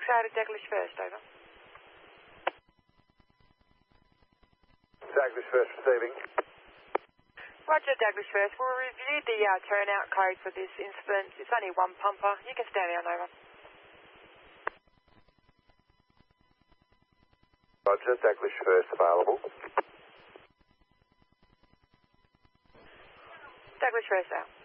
out of Douglas First, over. Douglas First receiving. Roger, Douglas First. We'll review the turnout code for this incident. It's only one pumper. You can stand down, over. Roger, Douglas First available. Douglas First out.